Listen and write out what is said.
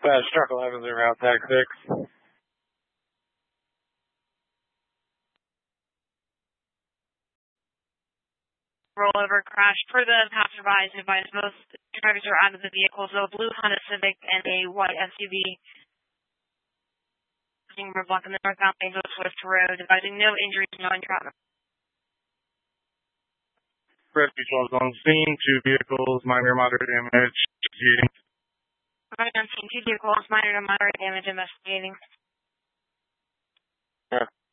Truck 11's en route, tag 6. Rollover crash. Per the passerbys advised, most drivers are out of the vehicles. A blue Honda Civic and a white SUV were blocking the northbound Angel Swift Road, advising no injuries, no entrapment. Rescue 12 on scene, 2 vehicles, minor moderate damage, investigating. On scene, 2 vehicles, minor to moderate damage, investigating. Yeah.